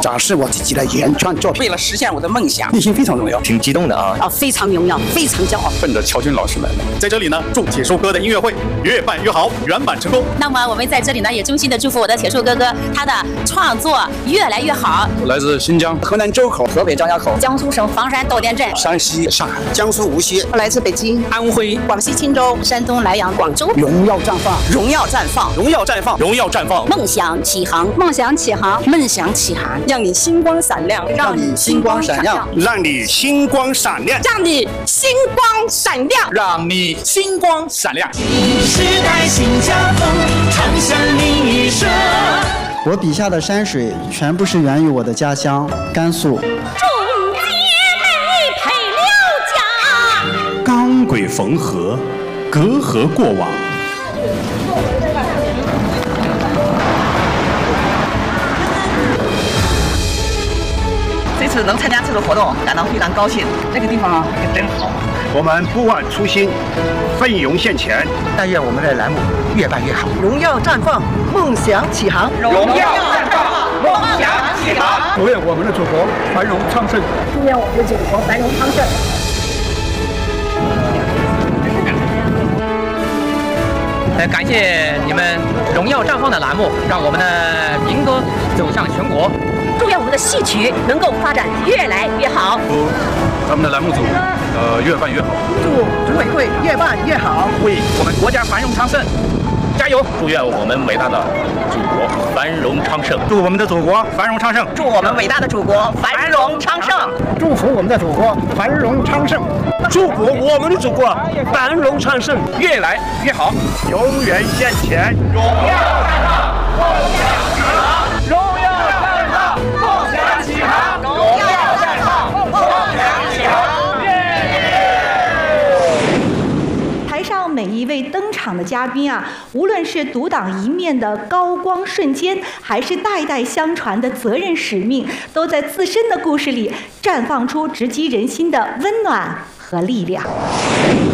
展示我自己的原创作品， 为了实现我的梦想， 内心非常荣耀， 挺激动的啊！ 非常荣耀，非常骄傲。 奔着乔军老师来了，在这里呢，祝铁树哥的音乐会越办越好，圆满成功。 那么我们在这里呢，也衷心的祝福我的铁树哥哥，他的创作越来越好。 我来自新疆河南周口、 河北张家口、 江苏省房山窦店镇、 山西上海、 江苏无锡， 我来自北京、安徽、 广西钦州、山东莱阳、广州。 荣耀绽放， 荣耀绽放， 荣耀绽放，荣耀绽放， 梦想起航， 梦想起航， 梦想起航，让你星光闪亮， 让你星光闪亮， 让你星光闪亮， 让你星光闪亮， 让你星光闪亮。 时代新家风，唱响你一生。 我笔下的山水全部是源于我的家乡甘肃。 众姐妹配了家， 钢轨缝合，隔河过往。 这次能参加这个活动，感到非常高兴。这个地方可真好。 我们不忘初心，奋勇向前。 但愿我们的栏目越办越好。 荣耀绽放，梦想起航。 荣耀绽放，梦想起航。 祝愿我们的祖国繁荣昌盛。 祝愿我们的祖国繁荣昌盛。 感谢你们荣耀绽放的栏目，让我们的民歌走向全国。 祝愿我们的戏曲能够发展越来越好。 祝咱们的栏目组越办越好。 祝组委会越办越好， 为我们国家繁荣昌盛加油！ 祝愿我们伟大的祖国繁荣昌盛。 祝我们的祖国繁荣昌盛。 祝我们伟大的祖国繁荣昌盛。 祝福我们的祖国繁荣昌盛。 祝福我们的祖国繁荣昌盛， 越来越好， 永远向前。 荣耀绽放，梦想起航。荣耀绽放，梦想起航。荣耀绽放，梦想起航。 台上每一位登场的嘉宾啊，无论是独当一面的高光瞬间，还是代代相传的责任使命，都在自身的故事里绽放出直击人心的温暖和力量。